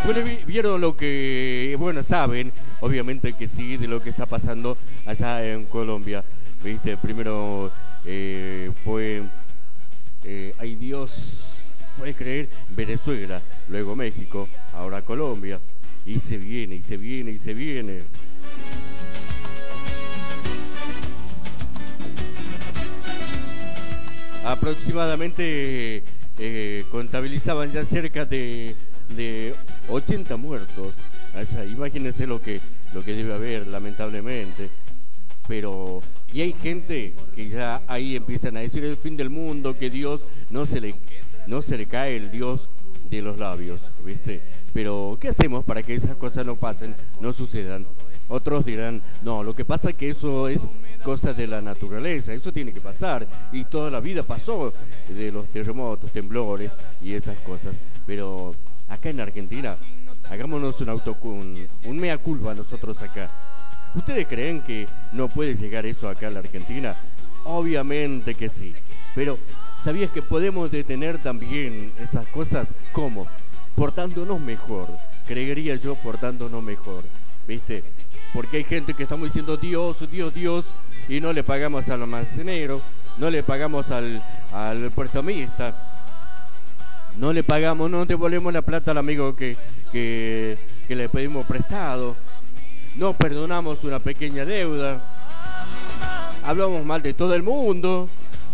Bueno, vieron lo que, bueno, saben, obviamente que sí, de lo que está pasando allá en Colombia. Viste, primero fue, ay Dios, puedes creer, Venezuela, luego México, ahora Colombia. Y se viene, y se viene, y se viene. Aproximadamente contabilizaban ya cerca de 80 muertos. O sea, imagínense lo que debe haber, lamentablemente. Pero, y hay gente que ya ahí empiezan a decir el fin del mundo, que Dios no se le cae el Dios de los labios, ¿viste? Pero, ¿qué hacemos para que esas cosas no pasen, no sucedan? Otros dirán, no, lo que pasa es que eso es cosa de la naturaleza, eso tiene que pasar. Y toda la vida pasó de los terremotos, temblores y esas cosas. Pero acá en Argentina, hagámonos un mea culpa nosotros acá. ¿Ustedes creen que no puede llegar eso acá a la Argentina? Obviamente que sí. Pero, ¿sabías que podemos detener también esas cosas? ¿Cómo? Portándonos mejor. Creería yo portándonos mejor. ¿Viste? Porque hay gente que estamos diciendo Dios, Dios, Dios, y no le pagamos al almacenero, no le pagamos al prestamista, no le pagamos, no devolvemos la plata al amigo que le pedimos prestado, no perdonamos una pequeña deuda, hablamos mal de todo el mundo.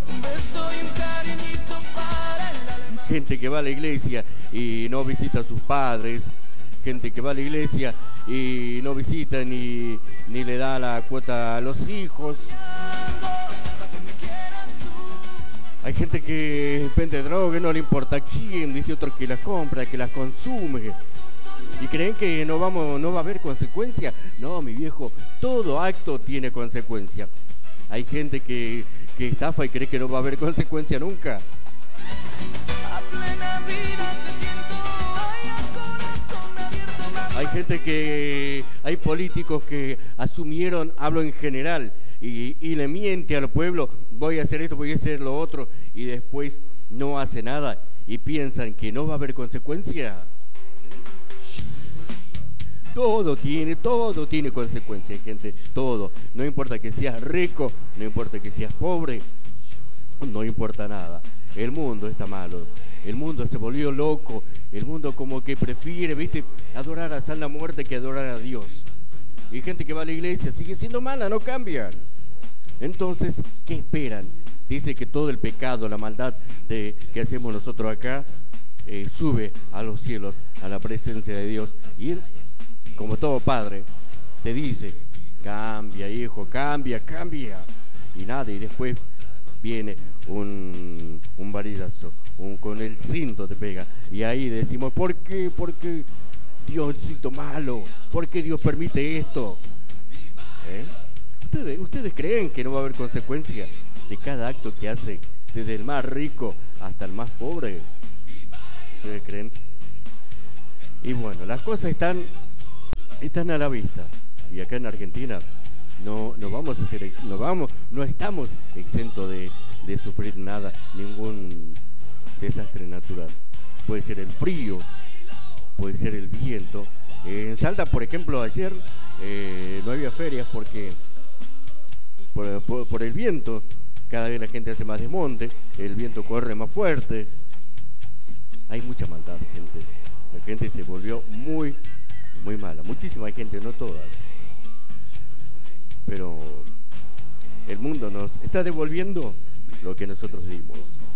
Gente que va a la iglesia y no visita a sus padres, gente que va a la iglesia y no visita ni le da la cuota a los hijos. Hay gente que vende droga, no le importa quién, dice otro que las compra, que las consume. ¿Y creen que no va a haber consecuencia? No, mi viejo, todo acto tiene consecuencia. Hay gente que estafa y cree que no va a haber consecuencia nunca. Hay gente hay políticos que asumieron, hablo en general, y le miente al pueblo, voy a hacer esto, voy a hacer lo otro, y después no hace nada, y piensan que no va a haber consecuencia. Todo tiene consecuencia, gente, todo. No importa que seas rico, no importa que seas pobre, no importa nada. El mundo está malo, el mundo se volvió loco, el mundo como que prefiere, ¿viste?, adorar a San la Muerte que adorar a Dios. Y gente que va a la iglesia sigue siendo mala, no cambian. Entonces, ¿qué esperan? Dice que todo el pecado, la maldad que hacemos nosotros acá, sube a los cielos, a la presencia de Dios. Y Él, como todo padre, te dice, cambia, hijo, cambia, cambia. Y nada, y después viene un varillazo, con el cinto te pega. Y ahí decimos, ¿por qué? ¿Por qué Diosito malo? ¿Por qué Dios permite esto? ¿Ustedes creen que no va a haber consecuencia de cada acto que hace, desde el más rico hasta el más pobre? ¿Ustedes creen? Y bueno, las cosas están a la vista. Y acá en Argentina no estamos exentos de sufrir nada, ningún desastre natural. Puede ser el frío, puede ser el viento. En Salta, por ejemplo, ayer no había ferias porque por el viento. Cada vez la gente hace más desmonte, el viento corre más fuerte. Hay mucha maldad, gente. La gente se volvió muy, muy mala. Muchísima gente, no todas. Pero el mundo nos está devolviendo lo que nosotros dimos.